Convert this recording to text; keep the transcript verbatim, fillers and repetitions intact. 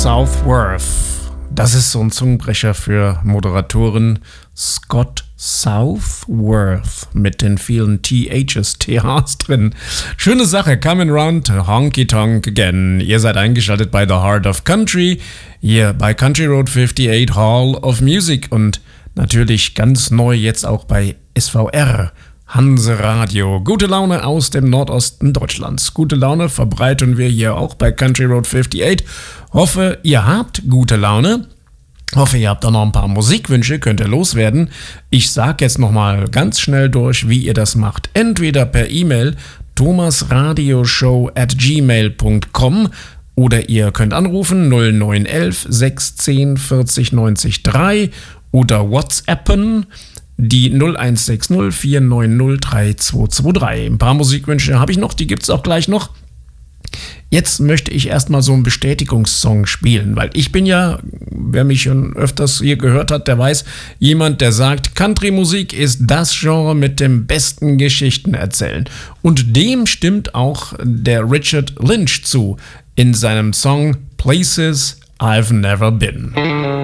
Southworth. Das ist so ein Zungenbrecher für Moderatoren. Scott Southworth mit den vielen T Hs, T Hs drin. Schöne Sache, coming round honky tonk again. Ihr seid eingeschaltet bei The Heart of Country, hier bei Country Road achtundfünfzig Hall of Music und natürlich ganz neu jetzt auch bei S V R. Hanse Radio. Gute Laune aus dem Nordosten Deutschlands. Gute Laune verbreiten wir hier auch bei Country Road achtundfünfzig. Hoffe, ihr habt gute Laune. Hoffe, ihr habt auch noch ein paar Musikwünsche, könnt ihr loswerden. Ich sag jetzt nochmal ganz schnell durch, wie ihr das macht. Entweder per E-Mail thomasradioshow at gmail punkt com oder ihr könnt anrufen null neun eins sechs eins null vierzig neunzig drei oder WhatsAppen die null eins sechs null vier neun null drei zwei zwei drei. Ein paar Musikwünsche habe ich noch, die gibt es auch gleich noch. Jetzt möchte ich erstmal so einen Bestätigungssong spielen, weil ich bin ja, wer mich schon öfters hier gehört hat, der weiß, jemand, der sagt, Country-Musik ist das Genre mit dem besten Geschichten erzählen. Und dem stimmt auch der Richard Lynch zu in seinem Song Places I've Never Been.